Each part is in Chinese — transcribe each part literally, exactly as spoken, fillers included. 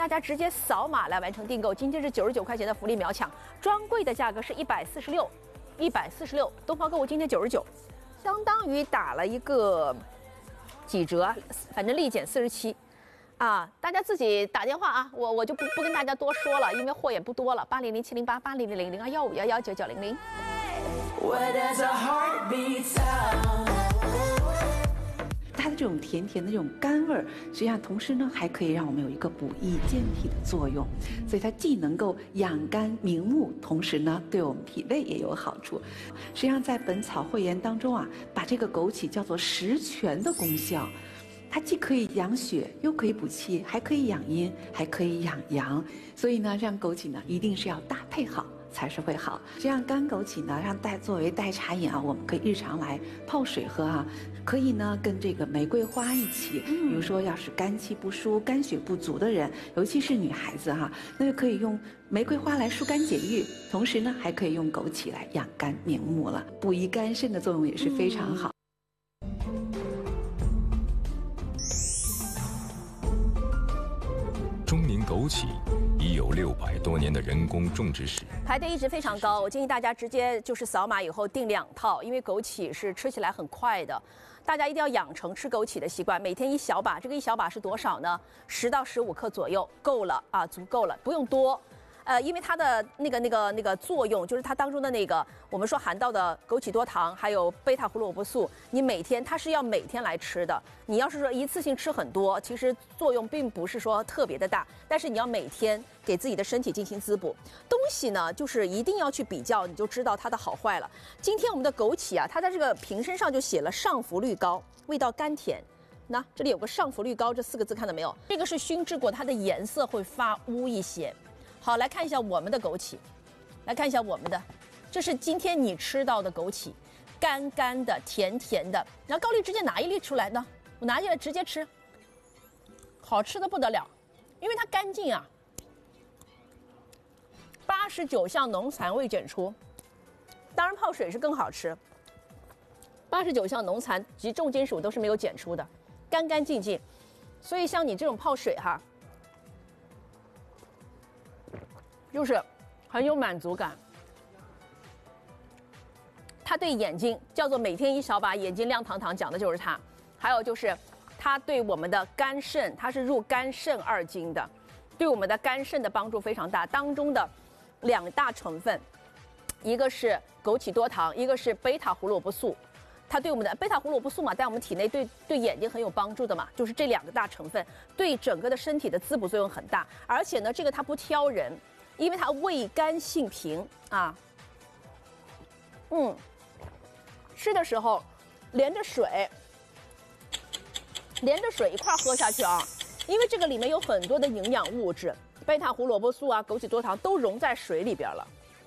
大家直接扫码来完成订购。今天是九十九块钱的福利秒抢，专柜的价格是一百四十六，一百四十六。东方购物今天九十九，相当于打了一个几折，反正立减四十七。 啊，大家自己打电话啊，我我就不不跟大家多说了，因为货也不多了。八零零七零八八零零零零二幺五幺幺九九零零。 它的这种甜甜的这种甘味儿，实际上同时呢，还可以让我们有一个补益健脾的作用，所以它既能够养肝明目，同时呢，对我们脾胃也有好处。实际上，在《本草汇言》当中啊，把这个枸杞叫做十全的功效。 它既可以养血，又可以补气，还可以养阴，还可以养阳。所以呢，这样枸杞呢，一定是要搭配好才是会好。这样干枸杞呢，让代作为代茶饮啊，我们可以日常来泡水喝啊。可以呢，跟这个玫瑰花一起，比如说要是肝气不舒、肝血不足的人，尤其是女孩子哈，那就可以用玫瑰花来疏肝解郁，同时呢，还可以用枸杞来养肝明目了，补益肝肾的作用也是非常好。 中宁枸杞已有六百多年的人工种植史， 排队一直非常高。我建议大家直接就是扫码以后订两套，因为枸杞是吃起来很快的，大家一定要养成吃枸杞的习惯，每天一小把。这个一小把是多少呢？十到十五克左右，够了啊，足够了，不用多。 呃，因为它的那个、那个、那个作用，就是它当中的那个我们说含到的枸杞多糖，还有贝塔胡萝卜素，你每天它是要每天来吃的。你要是说一次性吃很多，其实作用并不是说特别的大，但是你要每天给自己的身体进行滋补。东西呢，就是一定要去比较，你就知道它的好坏了。今天我们的枸杞啊，它在这个瓶身上就写了上浮绿膏，味道甘甜。 那这里有个上浮绿膏这四个字，看到没有？这个是熏制过，它的颜色会发乌一些。好，来看一下我们的枸杞，来看一下我们的，这是今天你吃到的枸杞，干干的、甜甜的。然后高丽直接拿一粒出来呢，我拿进来直接吃，好吃的不得了，因为它干净啊。八十九项农残未检出，当然泡水是更好吃。八十九项农残及重金属都是没有检出的。 干干净净，所以像你这种泡水哈，就是很有满足感。它对眼睛叫做每天一小把，眼睛亮堂堂，讲的就是它。还有就是它对我们的肝肾，它是入肝肾二经的，对我们的肝肾的帮助非常大。当中的两大成分，一个是枸杞多糖，一个是贝塔胡萝卜素。 它对我们的贝塔胡萝卜素嘛，在我们体内对对眼睛很有帮助的嘛，就是这两个大成分对整个的身体的滋补作用很大。而且呢，这个它不挑人，因为它味甘性平啊。嗯，吃的时候连着水，连着水一块喝下去啊，因为这个里面有很多的营养物质，贝塔胡萝卜素啊、枸杞多糖都溶在水里边了，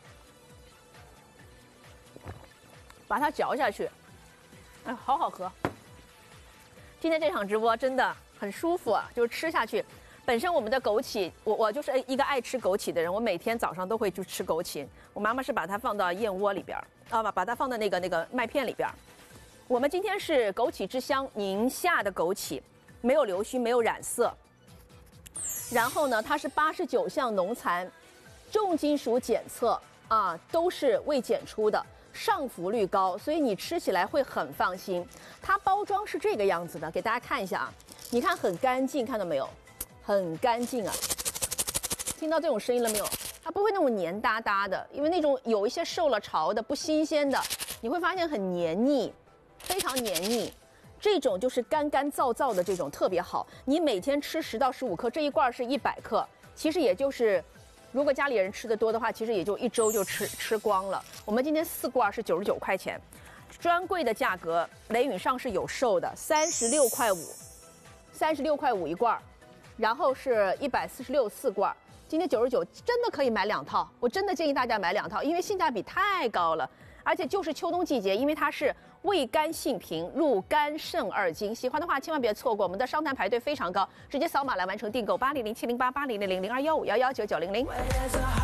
把它嚼下去。 哎，好好喝！今天这场直播真的很舒服啊，就是吃下去。本身我们的枸杞，我我就是一个爱吃枸杞的人，我每天早上都会去吃枸杞。我妈妈是把它放到燕窝里边啊，把把它放到那个那个麦片里边。我们今天是枸杞之乡宁夏的枸杞，没有流须，没有染色。然后呢，它是八十九项农残，重金属检测啊都是未检出的。 上浮率高，所以你吃起来会很放心。它包装是这个样子的，给大家看一下啊。你看很干净，看到没有？很干净啊！听到这种声音了没有？它不会那种黏哒哒的，因为那种有一些受了潮的、不新鲜的，你会发现很黏腻，非常黏腻。这种就是干干燥燥的这种特别好。你每天吃十到十五克，这一罐是一百克，其实也就是。 如果家里人吃的多的话，其实也就一周就吃吃光了。我们今天四罐是九十九块钱，专柜的价格，雷允上是有售的，三十六块五，三十六块五一罐，然后是一百四十六四罐，今天九十九，真的可以买两套，我真的建议大家买两套，因为性价比太高了，而且就是秋冬季节，因为它是味甘性平，入肝肾二经，喜欢的话千万别错过，我们的商谈排队非常高，直接扫码来完成订购，八零零七零八八零零零零二幺五幺幺九九零零。